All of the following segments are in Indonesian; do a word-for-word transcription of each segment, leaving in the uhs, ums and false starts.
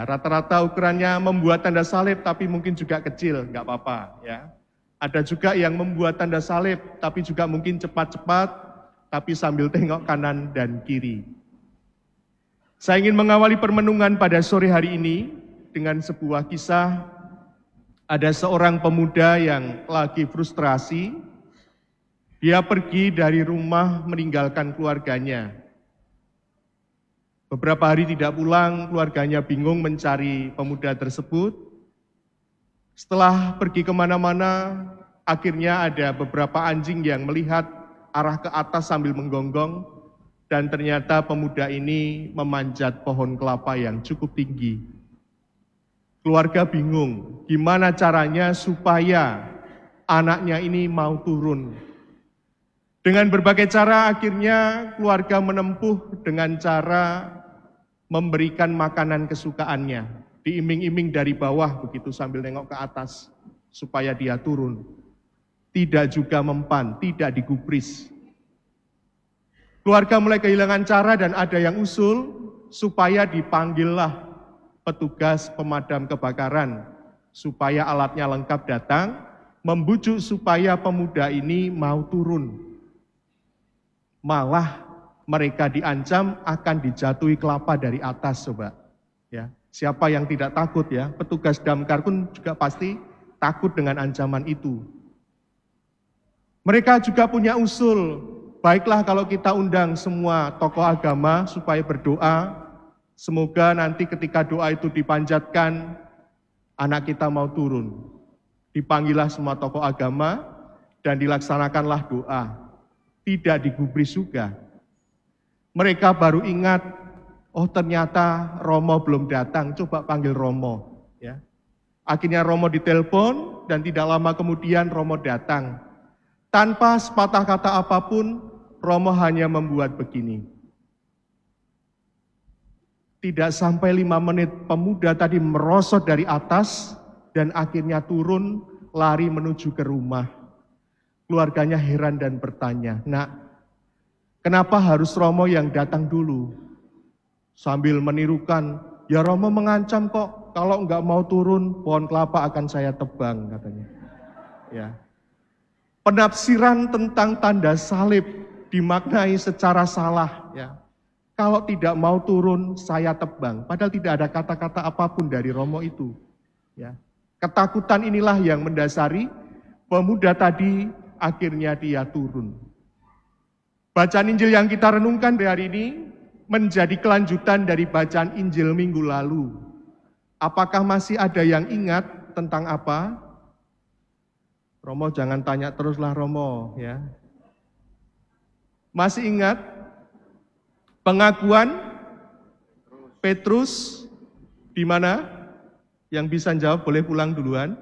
Rata-rata ukurannya membuat tanda salib tapi mungkin juga kecil, nggak apa-apa ya. Ada juga yang membuat tanda salib tapi juga mungkin cepat-cepat tapi sambil tengok kanan dan kiri. Saya ingin mengawali permenungan pada sore hari ini dengan sebuah kisah. Ada seorang pemuda yang lagi frustrasi. Dia pergi dari rumah meninggalkan keluarganya. Beberapa hari tidak pulang, keluarganya bingung mencari pemuda tersebut. Setelah pergi kemana-mana, akhirnya ada beberapa anjing yang melihat arah ke atas sambil menggonggong, dan ternyata pemuda ini memanjat pohon kelapa yang cukup tinggi. Keluarga bingung, gimana caranya supaya anaknya ini mau turun. Dengan berbagai cara akhirnya keluarga menempuh dengan cara memberikan makanan kesukaannya, diiming-iming dari bawah begitu sambil nengok ke atas supaya dia turun. Tidak juga mempan, tidak digubris. Keluarga mulai kehilangan cara dan ada yang usul supaya dipanggillah petugas pemadam kebakaran supaya alatnya lengkap datang, membujuk supaya pemuda ini mau turun. Malah mereka diancam akan dijatuhi kelapa dari atas, coba. Ya, siapa yang tidak takut ya? Petugas damkar pun juga pasti takut dengan ancaman itu. Mereka juga punya usul, baiklah kalau kita undang semua tokoh agama supaya berdoa, semoga nanti ketika doa itu dipanjatkan, anak kita mau turun. Dipanggillah semua tokoh agama dan dilaksanakanlah doa. Tidak digubris juga. Mereka baru ingat, oh ternyata Romo belum datang, coba panggil Romo. Ya. Akhirnya Romo ditelepon dan tidak lama kemudian Romo datang. Tanpa sepatah kata apapun, Romo hanya membuat begini. Tidak sampai lima menit pemuda tadi merosot dari atas dan akhirnya turun lari menuju ke rumah. Keluarganya heran dan bertanya, "Nak, kenapa harus Romo yang datang dulu?" Sambil menirukan, "Ya Romo mengancam kok, kalau enggak mau turun, pohon kelapa akan saya tebang," katanya. Ya. Penafsiran tentang tanda salib dimaknai secara salah. Ya. Kalau tidak mau turun, saya tebang. Padahal tidak ada kata-kata apapun dari Romo itu. Ya. Ketakutan inilah yang mendasari pemuda tadi akhirnya dia turun. Bacaan Injil yang kita renungkan di hari ini menjadi kelanjutan dari bacaan Injil minggu lalu. Apakah masih ada yang ingat tentang apa? Romo jangan tanya teruslah Romo, ya. Masih ingat pengakuan Petrus di mana? Yang bisa jawab boleh pulang duluan.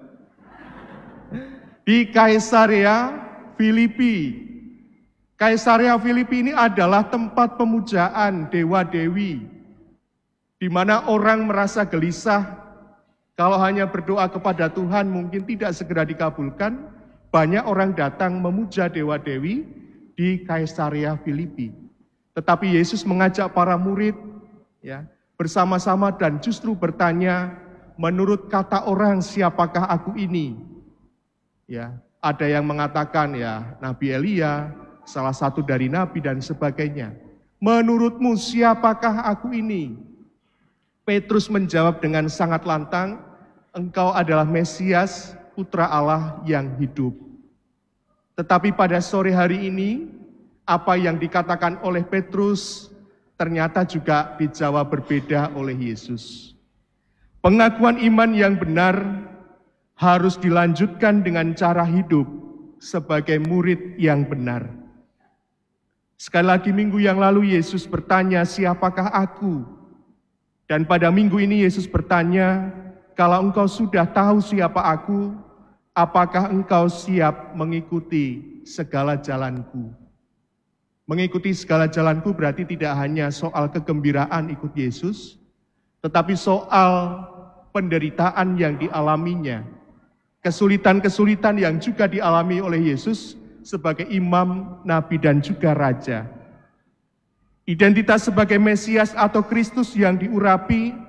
Di Kaisarea Filipi. Kaisarea Filipi ini adalah tempat pemujaan dewa-dewi, di mana orang merasa gelisah kalau hanya berdoa kepada Tuhan mungkin tidak segera dikabulkan. Banyak orang datang memuja dewa-dewi di Kaisarea Filipi. Tetapi Yesus mengajak para murid ya, bersama-sama dan justru bertanya, menurut kata orang siapakah aku ini? Ya, ada yang mengatakan ya Nabi Elia, salah satu dari nabi dan sebagainya. Menurutmu siapakah aku ini? Petrus menjawab dengan sangat lantang, engkau adalah Mesias, Putra Allah yang hidup. Tetapi pada sore hari ini, apa yang dikatakan oleh Petrus ternyata juga dijawab berbeda oleh Yesus. Pengakuan iman yang benar harus dilanjutkan dengan cara hidup sebagai murid yang benar. Sekali lagi minggu yang lalu Yesus bertanya, siapakah aku? Dan pada minggu ini Yesus bertanya, kalau engkau sudah tahu siapa aku, apakah engkau siap mengikuti segala jalanku? Mengikuti segala jalanku berarti tidak hanya soal kegembiraan ikut Yesus, tetapi soal penderitaan yang dialaminya, kesulitan-kesulitan yang juga dialami oleh Yesus sebagai imam, nabi, dan juga raja. Identitas sebagai Mesias atau Kristus yang diurapi